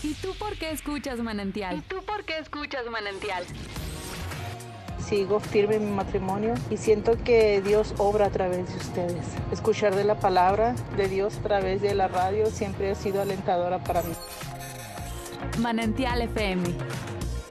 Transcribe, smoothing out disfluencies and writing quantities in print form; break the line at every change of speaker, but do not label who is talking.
¿Y tú por qué escuchas Manantial?
Sigo firme en mi matrimonio y siento que Dios obra a través de ustedes. Escuchar de la palabra de Dios a través de la radio siempre ha sido alentadora para mí.
Manantial FM,